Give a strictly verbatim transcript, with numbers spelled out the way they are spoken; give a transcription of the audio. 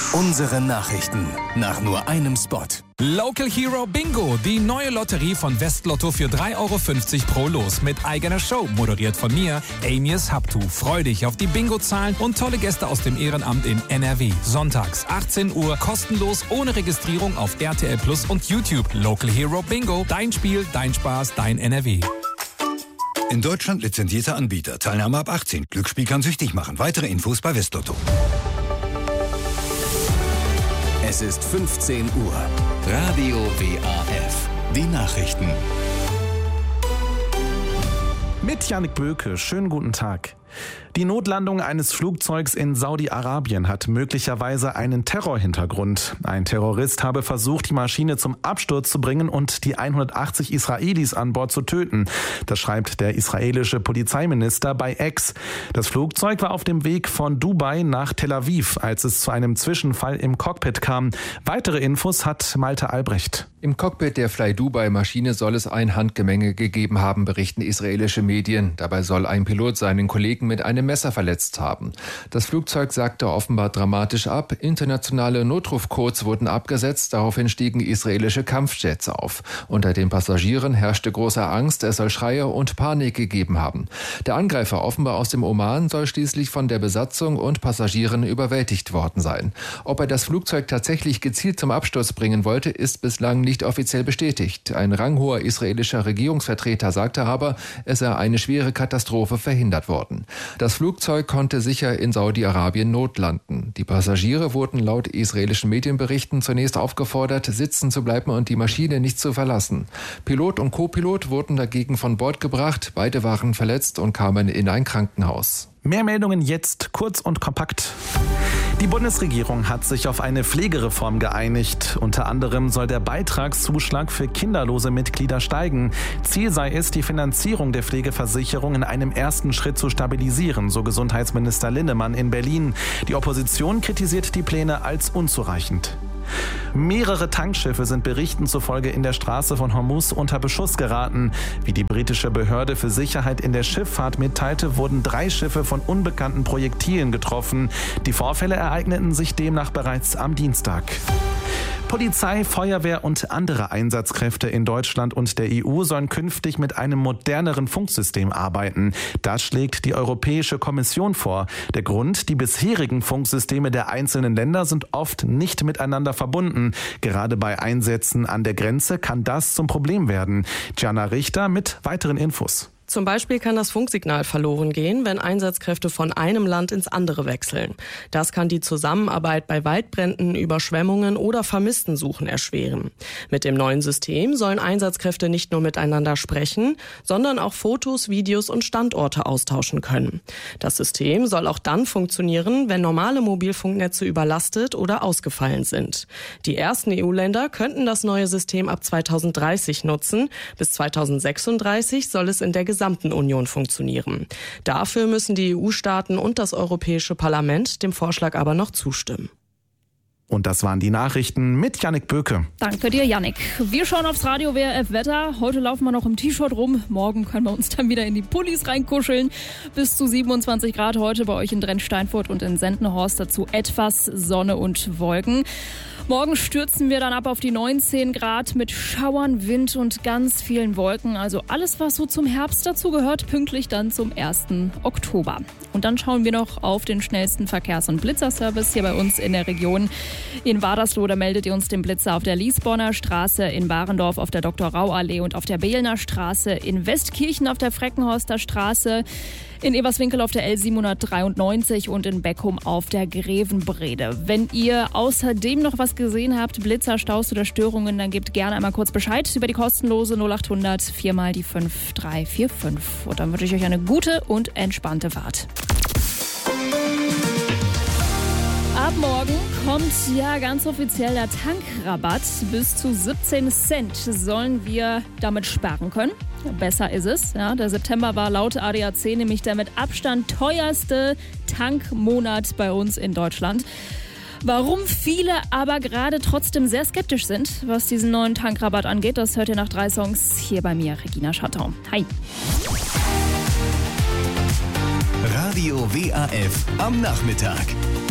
Unsere Nachrichten nach nur einem Spot. Local Hero Bingo, die neue Lotterie von Westlotto für drei Euro fünfzig pro Los mit eigener Show, moderiert von mir, Amias Habtu. Freu dich auf die Bingo-Zahlen und tolle Gäste aus dem Ehrenamt in N R W. Sonntags, achtzehn Uhr, kostenlos, ohne Registrierung auf R T L Plus und YouTube. Local Hero Bingo, dein Spiel, dein Spaß, dein N R W. In Deutschland lizenzierter Anbieter. Teilnahme ab achtzehn. Glücksspiel kann süchtig machen. Weitere Infos bei Westlotto. Es ist fünfzehn Uhr. Radio W A F. Die Nachrichten. Mit Jannik Böke. Schönen guten Tag. Die Notlandung eines Flugzeugs in Saudi-Arabien hat möglicherweise einen Terrorhintergrund. Ein Terrorist habe versucht, die Maschine zum Absturz zu bringen und die hundertachtzig Israelis an Bord zu töten. Das schreibt der israelische Polizeiminister bei X. Das Flugzeug war auf dem Weg von Dubai nach Tel Aviv, als es zu einem Zwischenfall im Cockpit kam. Weitere Infos hat Malte Albrecht. Im Cockpit der Fly Dubai-Maschine soll es ein Handgemenge gegeben haben, berichten israelische Medien. Dabei soll ein Pilot seinen Kollegen mit einem Messer verletzt haben. Das Flugzeug sagte offenbar dramatisch ab. Internationale Notrufcodes wurden abgesetzt. Daraufhin stiegen israelische Kampfjets auf. Unter den Passagieren herrschte große Angst. Es soll Schreie und Panik gegeben haben. Der Angreifer, offenbar aus dem Oman, soll schließlich von der Besatzung und Passagieren überwältigt worden sein. Ob er das Flugzeug tatsächlich gezielt zum Absturz bringen wollte, ist bislang nicht offiziell bestätigt. Ein ranghoher israelischer Regierungsvertreter sagte aber, es sei eine schwere Katastrophe verhindert worden. Das Flugzeug konnte sicher in Saudi-Arabien notlanden. Die Passagiere wurden laut israelischen Medienberichten zunächst aufgefordert, sitzen zu bleiben und die Maschine nicht zu verlassen. Pilot und Co-Pilot wurden dagegen von Bord gebracht. Beide waren verletzt und kamen in ein Krankenhaus. Mehr Meldungen jetzt, kurz und kompakt. Die Bundesregierung hat sich auf eine Pflegereform geeinigt. Unter anderem soll der Beitragszuschlag für kinderlose Mitglieder steigen. Ziel sei es, die Finanzierung der Pflegeversicherung in einem ersten Schritt zu stabilisieren, so Gesundheitsminister Linnemann in Berlin. Die Opposition kritisiert die Pläne als unzureichend. Mehrere Tankschiffe sind Berichten zufolge in der Straße von Hormuz unter Beschuss geraten. Wie die britische Behörde für Sicherheit in der Schifffahrt mitteilte, wurden drei Schiffe von unbekannten Projektilen getroffen. Die Vorfälle ereigneten sich demnach bereits am Dienstag. Polizei, Feuerwehr und andere Einsatzkräfte in Deutschland und der E U sollen künftig mit einem moderneren Funksystem arbeiten. Das schlägt die Europäische Kommission vor. Der Grund: die bisherigen Funksysteme der einzelnen Länder sind oft nicht miteinander verbunden. Gerade bei Einsätzen an der Grenze kann das zum Problem werden. Gianna Richter mit weiteren Infos. Zum Beispiel kann das Funksignal verloren gehen, wenn Einsatzkräfte von einem Land ins andere wechseln. Das kann die Zusammenarbeit bei Waldbränden, Überschwemmungen oder Vermisstensuchen erschweren. Mit dem neuen System sollen Einsatzkräfte nicht nur miteinander sprechen, sondern auch Fotos, Videos und Standorte austauschen können. Das System soll auch dann funktionieren, wenn normale Mobilfunknetze überlastet oder ausgefallen sind. Die ersten E U-Länder könnten das neue System ab zweitausenddreißig nutzen. Bis zweitausendsechsunddreißig soll es in der gesamten Union funktionieren. Dafür müssen die E U-Staaten und das Europäische Parlament dem Vorschlag aber noch zustimmen. Und das waren die Nachrichten mit Jannik Böke. Danke dir, Jannik. Wir schauen aufs Radio W R F Wetter. Heute laufen wir noch im T-Shirt rum. Morgen können wir uns dann wieder in die Pullis reinkuscheln. Bis zu siebenundzwanzig Grad heute bei euch in Drensteinfurt und in Sendenhorst. Dazu etwas Sonne und Wolken. Morgen stürzen wir dann ab auf die neunzehn Grad mit Schauern, Wind und ganz vielen Wolken. Also alles, was so zum Herbst dazu gehört, pünktlich dann zum ersten Oktober. Und dann schauen wir noch auf den schnellsten Verkehrs- und Blitzerservice hier bei uns in der Region. In Wadersloh, da meldet ihr uns den Blitzer auf der Liesborner Straße, in Barendorf auf der Doktor-Rau-Allee und auf der Behlner Straße, in Westkirchen auf der Freckenhorster Straße, in Eberswinkel auf der L siebenhundertdreiundneunzig und in Beckum auf der Grevenbrede. Wenn ihr außerdem noch was gesehen habt, Blitzer, Staus oder Störungen, dann gebt gerne einmal kurz Bescheid über die kostenlose null acht hundert vier mal die fünf drei vier fünf. Und dann wünsche ich euch eine gute und entspannte Fahrt. Ab morgen kommt ja ganz offiziell der Tankrabatt. Bis zu siebzehn Cent sollen wir damit sparen können. Besser ist es. Ja, der September war laut A D A C nämlich der mit Abstand teuerste Tankmonat bei uns in Deutschland. Warum viele aber gerade trotzdem sehr skeptisch sind, was diesen neuen Tankrabatt angeht, das hört ihr nach drei Songs hier bei mir, Regina Schattau. Hi. Radio W A F am Nachmittag.